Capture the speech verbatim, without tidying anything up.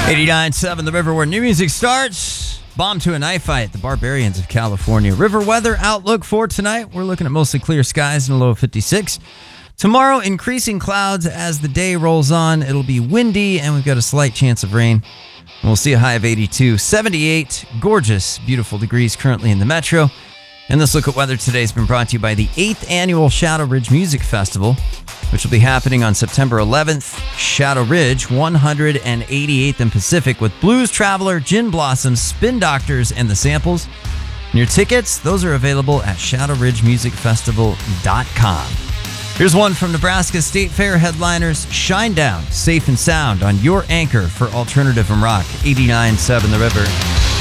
eighty-nine point seven The River, where new music starts. Bomb to a knife fight, the Barbarians of California. River weather outlook for tonight. We're looking at mostly clear skies and a low of fifty-six. Tomorrow, increasing clouds as the day rolls on. It'll be windy, and we've got a slight chance of rain. We'll see a high of eighty-two. seventy-eight, gorgeous, beautiful degrees currently in the metro. And this look at weather today has been brought to you by the eighth Annual Shadow Ridge Music Festival, which will be happening on September eleventh. Shadow Ridge, one hundred eighty-eighth and Pacific, with Blues Traveler, Gin Blossoms, Spin Doctors, and The Samples. And your tickets, those are available at shadow ridge music festival dot com. Here's one from Nebraska State Fair headliners, Shinedown, Safe and Sound on your anchor for alternative and rock, eighty-nine point seven The River.